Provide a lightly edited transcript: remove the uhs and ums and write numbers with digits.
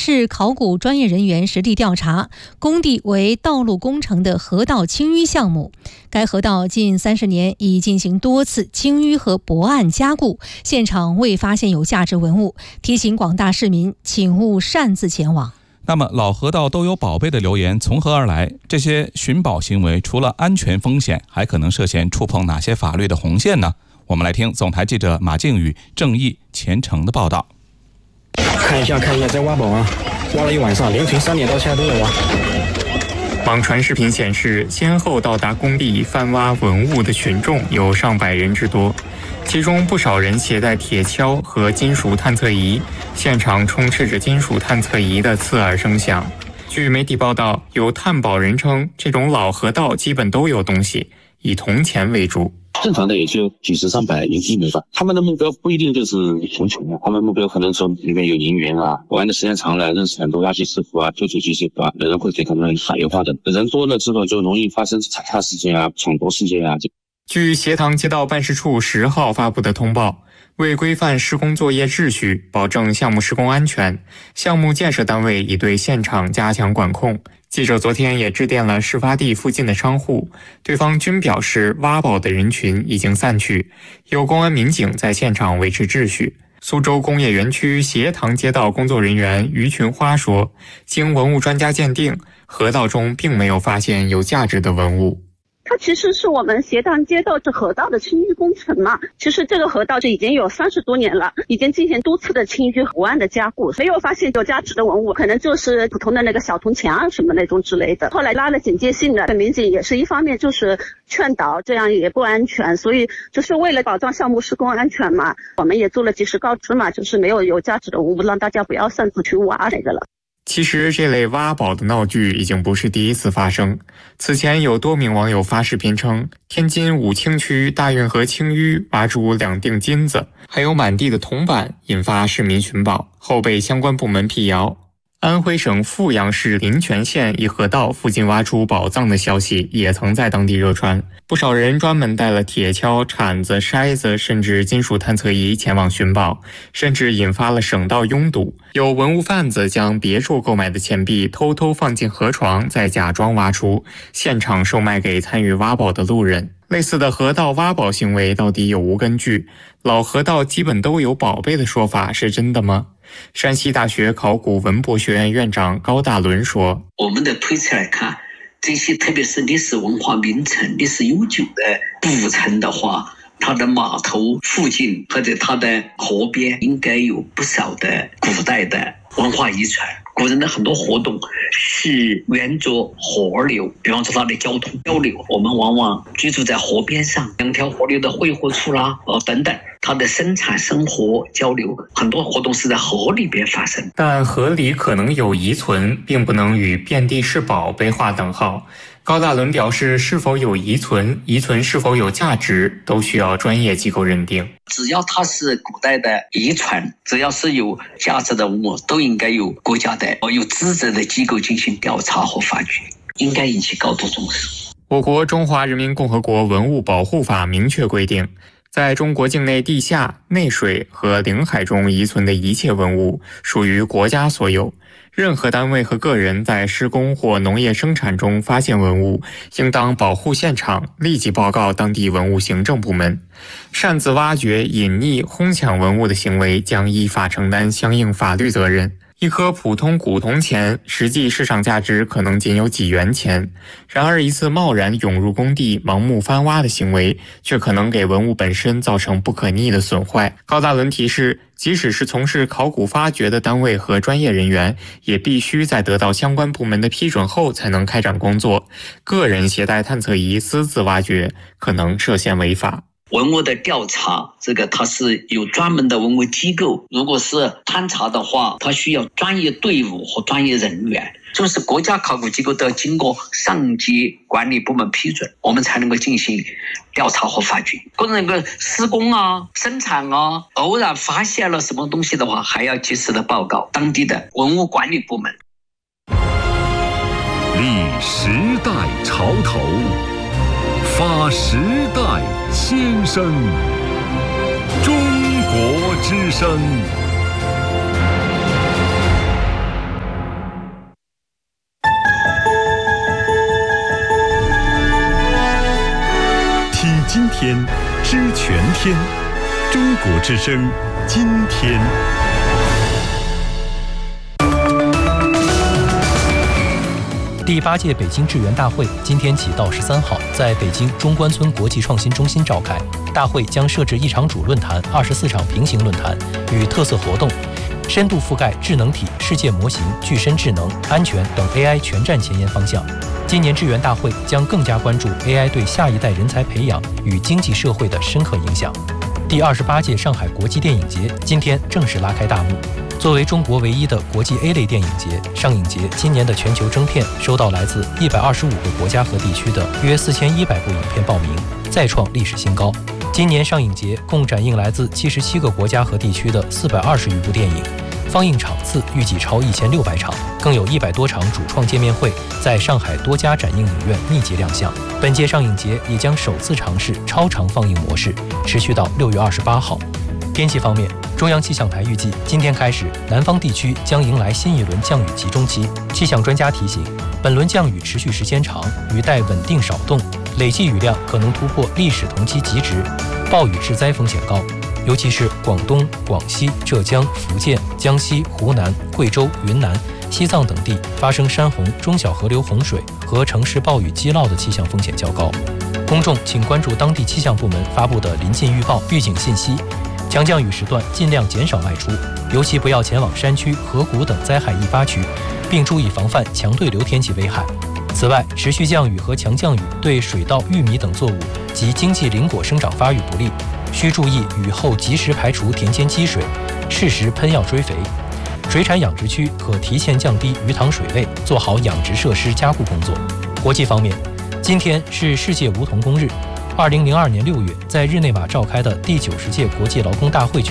市考古专业人员实地调查，工地为道路工程的河道清淤项目。该河道近30年已进行多次清淤和驳岸加固，现场未发现有价值文物，提醒广大市民请勿擅自前往。 那么老河道都有宝贝的流言从何而来？这些寻宝行为除了安全风险，还可能涉嫌触碰哪些法律的红线呢？我们来听总台记者马靖宇、正义、虔诚的报道。 看一下，在挖宝啊！挖了一晚上，凌晨3点到现在都在挖。 网传视频显示，先后到达工地翻挖文物的群众有上百人之多，其中不少人携带铁锹和金属探测仪，现场充斥着金属探测仪的刺耳声响。据媒体报道，有探宝人称，这种老河道基本都有东西，以铜钱为主。 正常的也就几十上百1枚吧，他们的目标不一定就是铜钱啊，他们目标可能说里面有银元啊，玩的时间长了，认识很多垃圾师傅啊、旧主机师傅啊，有人会给他们海油化的，人多了之后就容易发生踩踏事件啊、抢夺事件啊。 据协塘街道办事处10号发布的通报，为规范施工作业秩序，保证项目施工安全，项目建设单位已对现场加强管控。记者昨天也致电了事发地附近的商户，对方均表示挖宝的人群已经散去，有公安民警在现场维持秩序。苏州工业园区协塘街道工作人员于群花说，经文物专家鉴定，河道中并没有发现有价值的文物。 它其实是我们协塘街道这河道的清淤工程嘛，其实这个河道就已经有30多年了，已经进行多次的清淤驳岸的加固，没有发现有价值的文物，可能就是普通的那个小铜钱啊什么那种之类的。后来拉了警戒性的民警也是一方面就是劝导，这样也不安全，所以就是为了保障项目施工安全嘛，我们也做了及时告知嘛，就是没有价值的文物，让大家不要擅自去挖那个了。 其实这类挖宝的闹剧已经不是第一次发生。此前有多名网友发视频称，天津武清区大运河清淤挖出2锭金子，还有满地的铜板，引发市民寻宝，后被相关部门辟谣。安徽省阜阳市临泉县一河道附近挖出宝藏的消息也曾在当地热传，不少人专门带了铁锹、铲子、筛子，甚至金属探测仪前往寻宝，甚至引发了省道拥堵。有文物贩子将别处购买的钱币偷偷放进河床，再假装挖出，现场售卖给参与挖宝的路人。类似的河道挖宝行为到底有无根据？老河道基本都有宝贝的说法是真的吗？山西大学考古文博学院院长高大伦说， 我们的推测来看，这些特别是历史文化名城、历史悠久的古城的话，它的码头附近或者它的河边应该有不少的古代的文化遗产。古人的很多活动是沿着河流，比方说它的交通交流，我们往往居住在河边上，2条河流的汇合处啦，等等，它的生产生活交流，很多活动是在河里边发生。 但河里可能有遗存，并不能与遍地是宝被划等号。高大伦表示，是否有遗存是否有价值，都需要专业机构认定。 只要它是古代的遗传，只要是有价值的文物，都应该有国家的有资质的机构进行调查和发掘，应该引起高度重视。 我国中华人民共和国文物保护法明确规定，在中国境内地下、内水和领海中遗存的一切文物属于国家所有。任何单位和个人在施工或农业生产中发现文物，应当保护现场，立即报告当地文物行政部门。擅自挖掘、隐匿、哄抢文物的行为将依法承担相应法律责任。一颗普通古铜钱，实际市场价值可能仅有几元钱，然而一次贸然涌入工地、盲目翻挖的行为，却可能给文物本身造成不可逆的损坏。高大伦提示，即使是从事考古发掘的单位和专业人员，也必须在得到相关部门的批准后才能开展工作。个人携带探测仪私自挖掘，可能涉嫌违法。 文物的调查，这个它是有专门的文物机构，如果是勘查的话，它需要专业队伍和专业人员，就是国家考古机构都要经过上级管理部门批准，我们才能够进行调查和发掘。或者那个施工啊、生产啊，偶然发现了什么东西的话，还要及时的报告当地的文物管理部门。 立时代潮头，发时代先声，中国之声。 天，知全天。中国之声，今天。 第8届北京智源大会今天起到13号在北京中关村国际创新中心召开。大会将设置1场主论坛、24场平行论坛与特色活动，深度覆盖智能体、世界模型、具身智能、安全等 AI 全站前沿方向。今年智源大会将更加关注 AI 对下一代人才培养与经济社会的深刻影响。第28届上海国际电影节今天正式拉开大幕。作为中国唯一的国际 A 类电影节，上影节今年的全球征片收到来自125个国家和地区的约4100部影片报名，再创历史新高。今年上影节共展映来自77个国家和地区的420余部电影，放映场次预计超1600场，更有100多场主创见面会在上海多家展映影院密集亮相。本届上影节也将首次尝试超长放映模式，持续到6月28号。天气方面，中央气象台预计今天开始，南方地区将迎来新一轮降雨集中期。气象专家提醒，本轮降雨持续时间长，雨带稳定少动，累计雨量可能突破历史同期极值，暴雨致灾风险高。尤其是广东、广西、浙江、福建、江西、湖南、贵州、云南、西藏等地发生山洪、中小河流洪水和城市暴雨积涝的气象风险较高。公众请关注当地气象部门发布的临近预报、预警信息。强降雨时段尽量减少外出，尤其不要前往山区、河谷等灾害易发区，并注意防范强对流天气危害。此外，持续降雨和强降雨对水稻、玉米等作物及经济林果生长发育不利，需注意雨后及时排除田间积水，适时喷药追肥。水产养殖区可提前降低鱼塘水位，做好养殖设施加固工作。国际方面，今天是世界梧桐公日。2002年6月，在日内瓦召开的第90届国际劳工大会